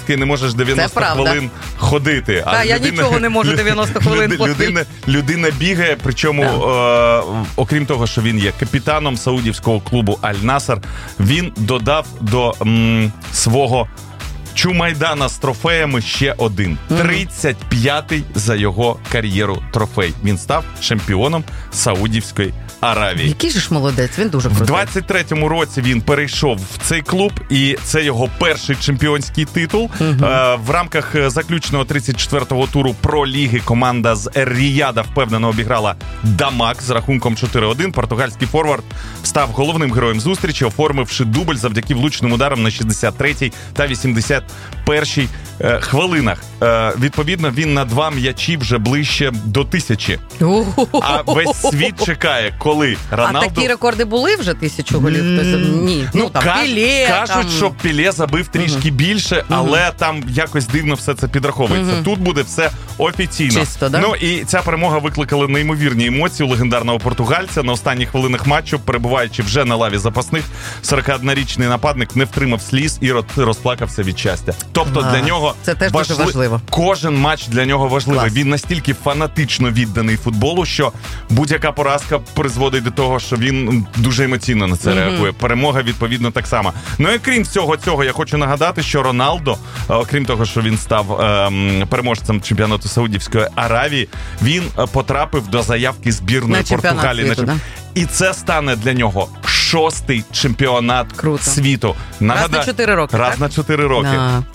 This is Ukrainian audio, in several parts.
і не можеш 90 хвилин ходити. Так, я нічого не можу 90 хвилин ходити. Людина бігає, причому, окрім того, що він є капітаном саудівського клубу Аль-Наср, він додав до свого чумайдана з трофеями ще один. 35-й за його кар'єру трофей. Він став чемпіоном Саудівської Аравії. Який же ж молодець, він дуже крутий. В 23-му році він перейшов в цей клуб, і це його перший чемпіонський титул. В рамках заключного 34-го туру Про-ліги команда з Ер-Ріяда впевнено обіграла Дамак з рахунком 4-1. Португальський форвард став головним героєм зустрічі, оформивши дубль завдяки влучним ударам на 63-й та 81-й хвилинах. Відповідно, він на 2 м'ячі вже ближче до 1000. А весь світ чекає, коли Роналду... А такі рекорди були вже 1000 голів? Ні. Пеле, кажуть, що Пеле забив трішки більше, але там якось дивно все це підраховується. Тут буде все офіційно. Чисто, да? Ну і ця перемога викликала неймовірні емоції у легендарного португальця. На останніх хвилинах матчу, перебуваючи вже на лаві запасних, 41-річний нападник не втримав сліз і розплакався від щастя. Тобто для нього це теж дуже важливо. Кожен матч для нього важливий. Клас. Він настільки фанатично відданий футболу, що будь-яка поразка призводить до того, що він дуже емоційно на це реагує. Перемога, відповідно, так само. Ну і крім всього цього, я хочу нагадати, що Роналдо, окрім того, що він став переможцем чемпіонату Саудівської Аравії, він потрапив до заявки збірної Португалії. І це стане для нього 6-й чемпіонат світу. Раз на 4 роки. Раз на 4 роки.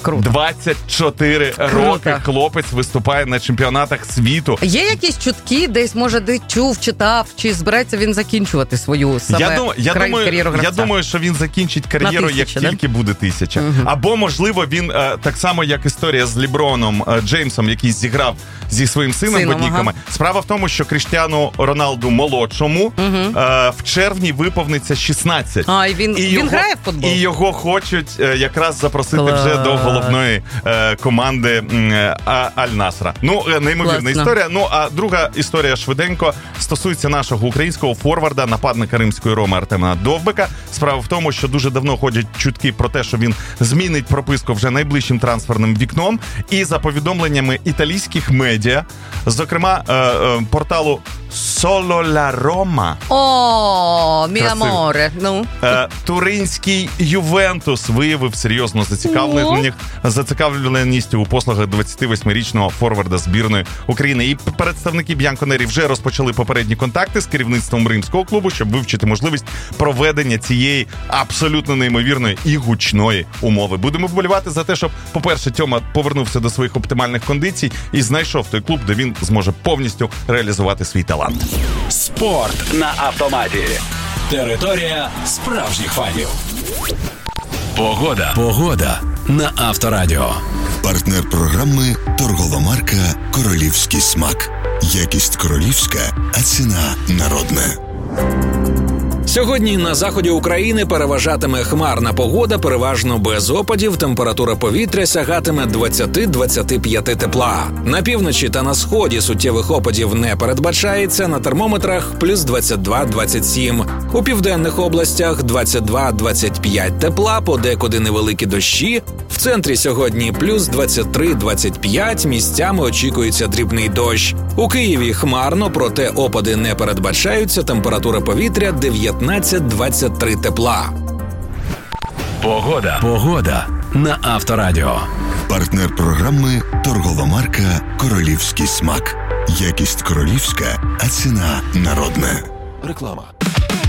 24 роки хлопець виступає на чемпіонатах світу. Є якісь чутки, десь, може, де чув, читав, чи збирається він закінчувати свою кар'єру гравця? Я думаю, що він закінчить кар'єру, як тільки буде 1000. Або, можливо, він, так само, як історія з Ліброном Джеймсом, який зіграв зі своїм сином Бодніками. Справа в тому, що Кріштіану Роналду молодшому в червні виповниться 16. І він грає в футбол? І його хочуть якраз запросити вже до головної команди Аль-Насра. Ну, неймовірна історія. Ну, а друга історія швиденько стосується нашого українського форварда, нападника Римської Роми Артема Довбика. Справа в тому, що дуже давно ходять чутки про те, що він змінить прописку вже найближчим трансферним вікном. І за повідомленнями італійських медіа, зокрема порталу Solo la Roma. О, мій аморе. Ну. Туринський Ювентус виявив серйозну зацікавленість у послугах 28-річного форварда збірної України. І представники Б'янконері вже розпочали попередні контакти з керівництвом римського клубу, щоб вивчити можливість проведення цієї абсолютно неймовірної і гучної умови. Будемо вболівати за те, щоб, по-перше, Тьома повернувся до своїх оптимальних кондицій і знайшов той клуб, де він зможе повністю реалізувати свій талант. Спорт на автоматі. Територія справжніх фанів. Погода на Авторадіо. Партнер програми торгова марка «Королівський смак». Якість королівська, а ціна народна. Сьогодні на заході України переважатиме хмарна погода, переважно без опадів, температура повітря сягатиме 20-25 тепла. На півночі та на сході суттєвих опадів не передбачається, на термометрах плюс 22-27. У південних областях 22-25 тепла, подекуди невеликі дощі. В центрі сьогодні плюс 23-25, місцями очікується дрібний дощ. У Києві хмарно, проте опади не передбачаються, температура повітря 19-23 тепла. Погода на Авторадіо. Партнер програми торгова марка «Королівський смак». Якість королівська, а ціна народна. Реклама.